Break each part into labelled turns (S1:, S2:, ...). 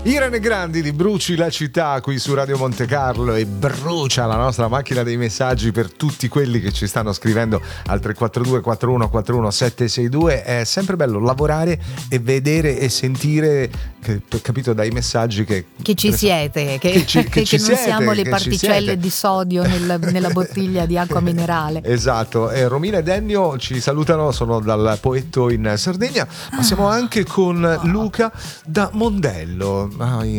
S1: Irene Grandi di Bruci la città qui su Radio Monte Carlo, e brucia la nostra macchina dei messaggi per tutti quelli che ci stanno scrivendo al 342 4141 762. È sempre bello lavorare e vedere e sentire, capito, dai messaggi che
S2: ci siete, che non
S1: siete,
S2: siamo le particelle di sodio nella bottiglia di acqua minerale.
S1: Esatto. Romina ed Ennio ci salutano, sono dal Poetto in Sardegna, ma siamo anche con Luca da Mondello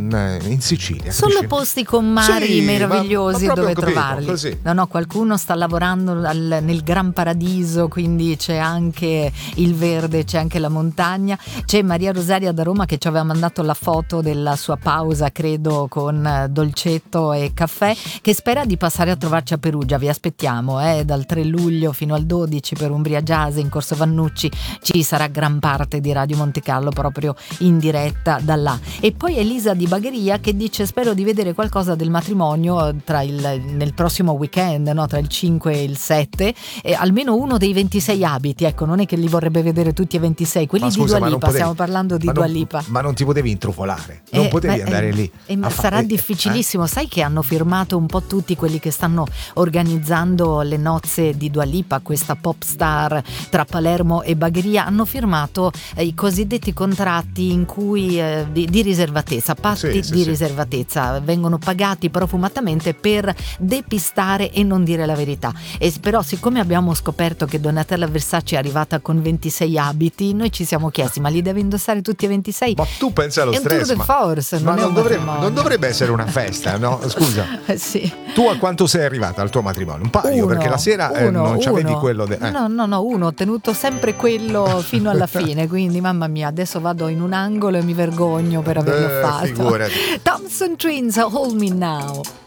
S1: in Sicilia.
S2: Sono
S1: capisci?
S2: posti con mari meravigliosi
S1: ma
S2: dove
S1: capito,
S2: trovarli.
S1: così.
S2: No, qualcuno sta lavorando nel Gran Paradiso, quindi c'è anche il verde, c'è anche la montagna. C'è Maria Rosaria da Roma che ci aveva mandato la foto della sua pausa, credo, con dolcetto e caffè, che spera di passare a trovarci a Perugia. Vi aspettiamo dal 3 luglio fino al 12 per Umbria Jazz in Corso Vannucci. Ci sarà gran parte di Radio Monte Carlo proprio in diretta da là. E poi Elisa di Bagheria che dice: spero di vedere qualcosa del matrimonio nel prossimo weekend, no? Tra il 5 e il 7, almeno uno dei 26 abiti, ecco, non è che li vorrebbe vedere tutti e 26, quelli di Dua Lipa, stiamo parlando di Dua Lipa.
S1: Ma non ti potevi intrufolare, non potevi andare lì.
S2: Sarà difficilissimo, sai che hanno firmato un po' tutti quelli che stanno organizzando le nozze di Dua Lipa, questa pop star tra Palermo e Bagheria, hanno firmato i cosiddetti contratti in cui di riservatezza, patti di riservatezza, vengono pagati profumatamente per depistare e non dire la verità. E però siccome abbiamo scoperto che Donatella Versace è arrivata con 26 abiti, noi ci siamo chiesti: ma li deve indossare tutti e 26?
S1: Ma tu pensa allo stress,
S2: tour de force,
S1: ma non dovrebbe essere una festa, no? Scusa.
S2: Sì.
S1: Tu a quanto sei arrivata al tuo matrimonio? Un paio, perché la sera non c'avevi quello
S2: No, uno, ho tenuto sempre quello fino alla fine, quindi mamma mia, adesso vado in un angolo e mi vergogno per averlo fatto.
S1: Figurati.
S2: Thompson Twins, Hold Me Now.